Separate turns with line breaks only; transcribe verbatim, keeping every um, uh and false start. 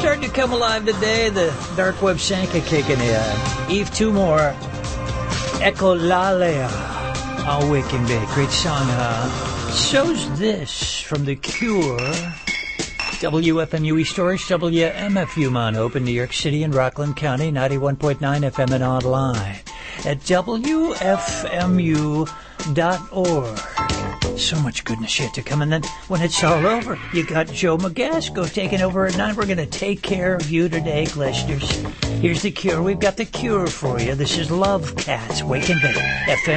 starting to come alive today. The dark web Sanka kicking in. Eve Tumor, Echolale, Awaken Bay. Great song. Uh, so's this from The Cure. W F M U East Orange, W M F U Mount Hope in New York City and Rockland County, ninety-one point nine F M and online at W F M U dot org. So much goodness yet to come. And then when it's all over, you got Joe Magasco taking over at nine. We're going to take care of you today, listeners. Here's The Cure. We've got The Cure for you. This is Love Cats, Wake and Bake, F M.